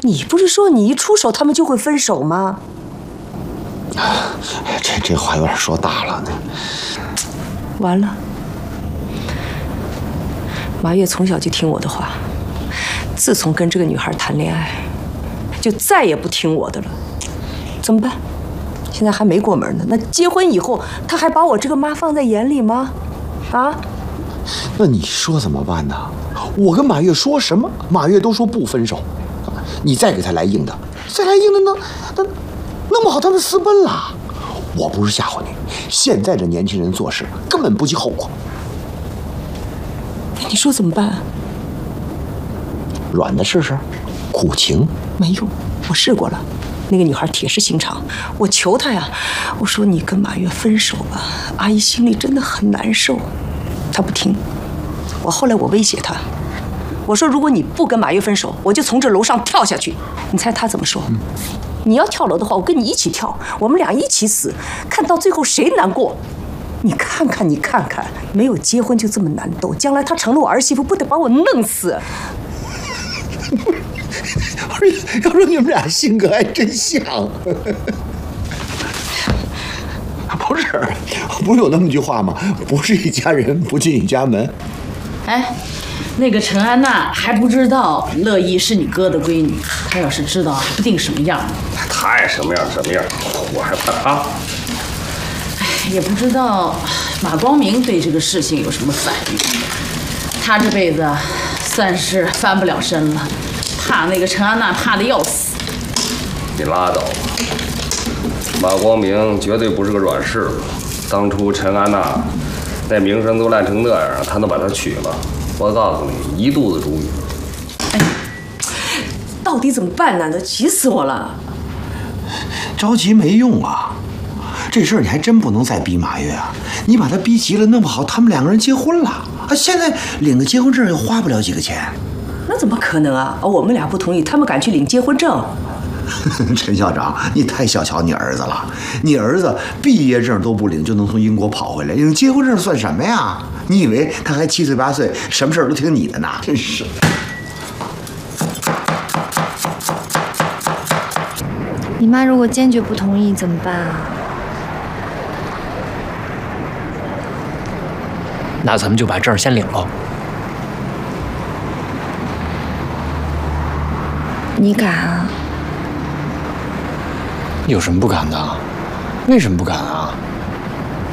你不是说你一出手他们就会分手吗？ 这话有点说大了呢。 完了，马月从小就听我的话，自从跟这个女孩谈恋爱，就再也不听我的了。怎么办？现在还没过门呢，那结婚以后，他还把我这个妈放在眼里吗？啊？ 那你说怎么办呢？我跟马月说什么，马月都说不分手。你再给他来硬的，再来硬的呢？弄不好他们私奔了。我不是吓唬你，现在这年轻人做事根本不计后果。 你说怎么办？ 软的试试，苦情没用，我试过了。那个女孩铁石心肠，我求她呀，我说你跟马月分手吧，阿姨心里真的很难受。她不听，后来我威胁她，我说如果你不跟马月分手，我就从这楼上跳下去。你猜她怎么说？你要跳楼的话，我跟你一起跳，我们俩一起死，看到最后谁难过。你看看，没有结婚就这么难斗，将来她成了我儿媳妇，不得把我弄死？ 要说你们俩性格还真像。不是有那么句话吗？不是一家人不进一家门。 哎，那个陈安娜还不知道乐意是你哥的闺女，她要是知道，还不定什么样。 她爱什么样什么样，我还怕她。 哎，也不知道马光明对这个事情有什么反应。他这辈子算是翻不了身了，怕那个陈安娜怕得要死。 你拉倒吧，马光明绝对不是个软柿子。当初陈安娜那名声都烂成那样，他能把她娶了，我告诉你，一肚子主意。 哎，到底怎么办呢？都急死我了！ 着急没用啊，这事儿你还真不能再逼马月啊！你把他逼急了，弄不好他们两个人结婚了啊！现在领个结婚证又花不了几个钱。 那怎么可能啊？我们俩不同意，他们敢去领结婚证？ 陈校长，你太小瞧你儿子了。你儿子毕业证都不领就能从英国跑回来，领结婚证算什么呀？你以为他还7岁8岁，什么事儿都听你的呢？真是。 你妈如果坚决不同意怎么办啊？ 那咱们就把证先领了。 你敢啊？ 有什么不敢的？为什么不敢啊？